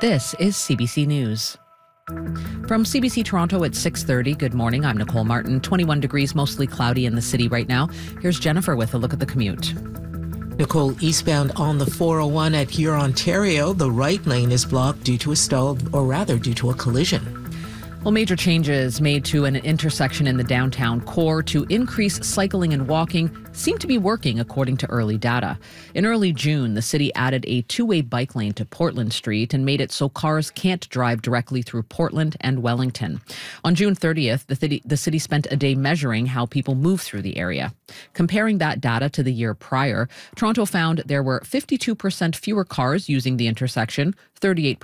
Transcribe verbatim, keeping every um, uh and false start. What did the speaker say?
This is C B C News. From C B C Toronto at six thirty, good morning. I'm Nicole Martin. twenty-one degrees, mostly cloudy in the city right now. Here's Jennifer with a look at the commute. Nicole, eastbound on the four oh one at Huron, Ontario, the right lane is blocked due to a stall, or rather due to a collision. Well, major changes made to an intersection in the downtown core to increase cycling and walking seem to be working, according to early data. In early June, the city added a two-way bike lane to Portland Street and made it so cars can't drive directly through Portland and Wellington. On June thirtieth, the city, the city spent a day measuring how people move through the area. Comparing that data to the year prior, Toronto found there were fifty-two percent fewer cars using the intersection, thirty-eight